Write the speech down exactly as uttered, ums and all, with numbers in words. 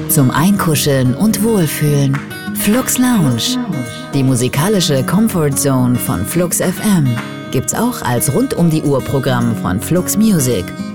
zum Einkuscheln und Wohlfühlen. Flux Lounge, die musikalische Comfort Zone von Flux F M, gibt's auch als Rund-um-die-Uhr-Programm von Flux Music.